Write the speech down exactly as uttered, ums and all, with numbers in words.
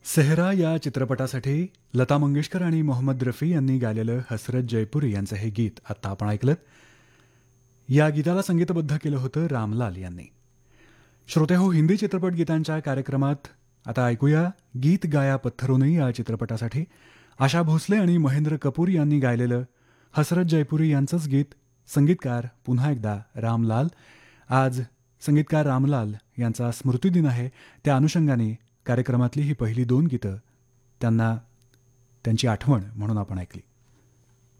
सेहरा या चित्रपटासाठी लता मंगेशकर आणि मोहम्मद रफी यांनी गायलेलं हसरत जयपुरी यांचं हे गीत आत्ता आपण ऐकलं. या गीताला संगीतबद्ध केलं होतं रामलाल यांनी. श्रोतेहो, हिंदी चित्रपट गीतांच्या कार्यक्रमात आता ऐकूया गीत गाया पत्थरोने या चित्रपटासाठी आशा भोसले आणि महेंद्र कपूर यांनी गायलेलं हसरत जयपुरी यांचंच गीत. संगीतकार पुन्हा एकदा रामलाल. आज संगीतकार रामलाल यांचा स्मृतिदिन आहे. त्या अनुषंगाने कार्यक्रमातली ही पहिली दोन गीतं त्यांना त्यांची आठवण म्हणून आपण ऐकली.